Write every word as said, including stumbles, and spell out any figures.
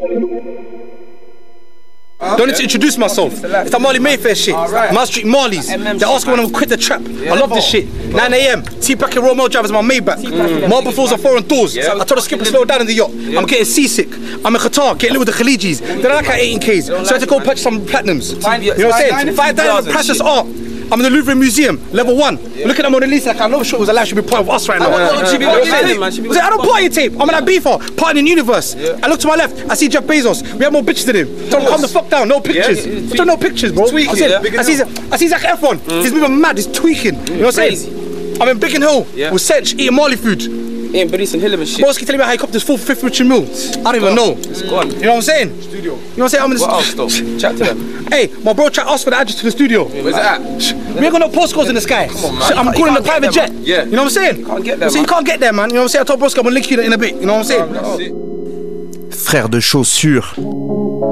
Don't need to introduce myself. It's that Marley Mayfair shit. Right. Man Street Marleys. They're asking when I'm quit the trap. I love this shit. nine a m T-Pack and Romeo drivers my Maybach. Mm. Marble floors are foreign doors. Yeah. I told the skipper slow down in the yacht. Yeah. I'm getting seasick. I'm in Qatar, getting lit with the Khalijis. Then I like at eighteen Ks. So I had to go purchase some platinums. You know what I'm saying? Five dollars of precious art. I'm in the Louvre Museum, level one. Yeah. Looking at Mona Lisa like I know shit was alive, should be part of us right now. I don't party tape. I'm in Ibiza, partying in universe. Yeah. I look to my left, I see Jeff Bezos. We have more bitches than him. Tell him calm the fuck down, no pictures. Yeah, yeah. Don't no pictures, bro. Tweaking, I, yeah. I see I see Zac Efron. Mm. He's moving mad, he's tweaking. You know what I'm saying? I'm in Biggin Hill yeah. with Sedge eating Marley food. Eating Berries and Hillam and shit. Broski telling me helicopters full for fifth Richard Mill. I don't even know. It's gone. You know what I'm saying? Studio. You know what I'm saying? I'm in the what else though? Chat to them. Hey, my bro tried to ask for the address to the studio. Where's it at? We ain't got no postcodes in the sky. Come on, man. I'm calling a private jet. There, yeah. You know what I'm saying? You can't get there, so man. You can't get there, man. You know what I'm saying? I told Broski I'm gonna link you in a bit. You know what I'm saying? Frère de chaussures.